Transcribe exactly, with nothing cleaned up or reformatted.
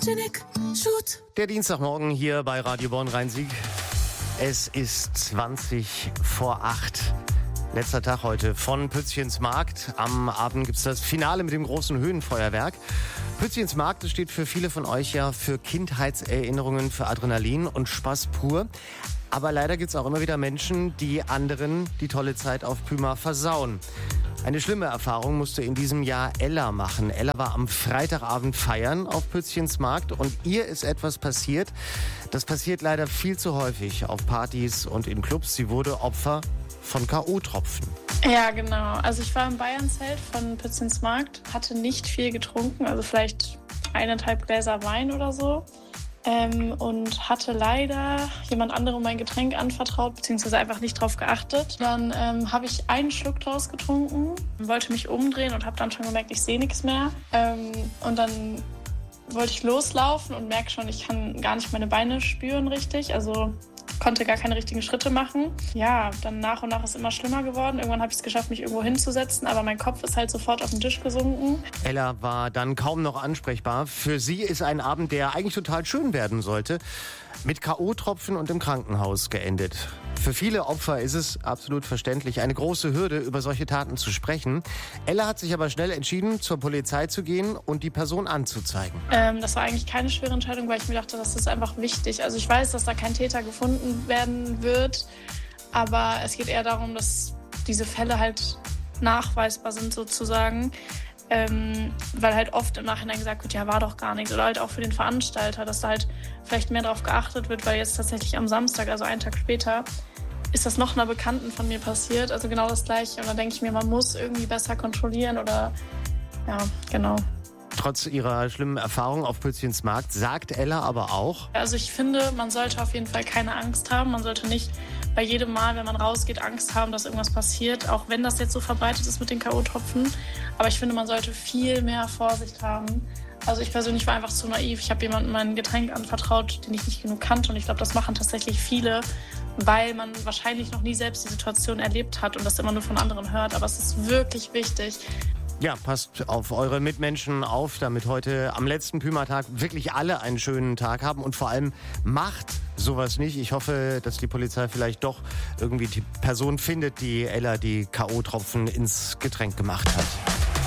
Sputnik, Shoot. Der Dienstagmorgen hier bei Radio Bonn-Rhein-Sieg. Es ist zwanzig vor acht. Letzter Tag heute von Pützchens Markt. Am Abend gibt es das Finale mit dem großen Höhenfeuerwerk. Pützchens Markt, das steht für viele von euch ja für Kindheitserinnerungen, für Adrenalin und Spaß pur. Aber leider gibt es auch immer wieder Menschen, die anderen die tolle Zeit auf Pyma versauen. Eine schlimme Erfahrung musste in diesem Jahr Ella machen. Ella war am Freitagabend feiern auf Pützchens Markt und ihr ist etwas passiert. Das passiert leider viel zu häufig auf Partys und in Clubs. Sie wurde Opfer von K O-Tropfen. Ja, genau. Also ich war im Bayernzelt von Pützchens Markt, hatte nicht viel getrunken, also vielleicht eineinhalb Gläser Wein oder so. Ähm, und hatte leider jemand anderem mein Getränk anvertraut, beziehungsweise einfach nicht drauf geachtet. Dann ähm, habe ich einen Schluck draus getrunken, wollte mich umdrehen und habe dann schon gemerkt, ich sehe nichts mehr. Ähm, und dann wollte ich loslaufen und merke schon, ich kann gar nicht meine Beine spüren richtig, also konnte gar keine richtigen Schritte machen. Ja, dann nach und nach ist es immer schlimmer geworden. Irgendwann habe ich es geschafft, mich irgendwo hinzusetzen, aber mein Kopf ist halt sofort auf den Tisch gesunken. Ella war dann kaum noch ansprechbar. Für sie ist ein Abend, der eigentlich total schön werden sollte, mit K O-Tropfen und im Krankenhaus geendet. Für viele Opfer ist es absolut verständlich, eine große Hürde, über solche Taten zu sprechen. Ella hat sich aber schnell entschieden, zur Polizei zu gehen und die Person anzuzeigen. Ähm, das war eigentlich keine schwere Entscheidung, weil ich mir dachte, das ist einfach wichtig. Also ich weiß, dass da kein Täter gefunden werden wird, aber es geht eher darum, dass diese Fälle halt nachweisbar sind sozusagen. Ähm, weil halt oft im Nachhinein gesagt wird, ja, war doch gar nichts. Oder halt auch für den Veranstalter, dass da halt vielleicht mehr darauf geachtet wird, weil jetzt tatsächlich am Samstag, also einen Tag später, ist das noch einer Bekannten von mir passiert. Also genau das Gleiche. Und da denke ich mir, man muss irgendwie besser kontrollieren oder, ja, genau. Trotz ihrer schlimmen Erfahrung auf Pützchens Markt sagt Ella aber auch: Also ich finde, man sollte auf jeden Fall keine Angst haben. Man sollte nicht bei jedem Mal, wenn man rausgeht, Angst haben, dass irgendwas passiert. Auch wenn das jetzt so verbreitet ist mit den K O-Tropfen. Aber ich finde, man sollte viel mehr Vorsicht haben. Also ich persönlich war einfach zu naiv. Ich habe jemandem mein Getränk anvertraut, den ich nicht genug kannte. Und ich glaube, das machen tatsächlich viele, weil man wahrscheinlich noch nie selbst die Situation erlebt hat und das immer nur von anderen hört. Aber es ist wirklich wichtig. Ja, passt auf eure Mitmenschen auf, damit heute am letzten Pyma-Tag wirklich alle einen schönen Tag haben und vor allem macht sowas nicht. Ich hoffe, dass die Polizei vielleicht doch irgendwie die Person findet, die Ella die K O-Tropfen ins Getränk gemacht hat.